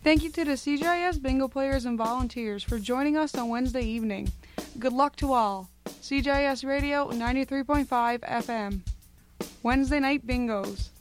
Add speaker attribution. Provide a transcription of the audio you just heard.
Speaker 1: Thank you to the CGIS bingo players and volunteers for joining us on Wednesday evening. Good luck to all. CGIS Radio 93.5 FM. Wednesday night bingos.